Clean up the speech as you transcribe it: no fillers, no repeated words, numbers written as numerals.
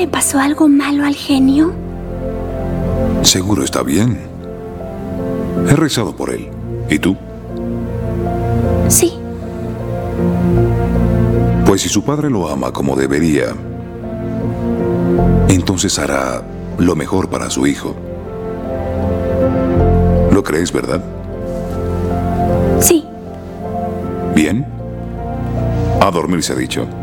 le pasó algo malo al genio? Seguro está bien. He rezado por él. ¿Y tú? Sí. Pues si su padre lo ama como debería, entonces hará lo mejor para su hijo. ¿Lo crees, verdad? Sí. Bien. A dormir se ha dicho.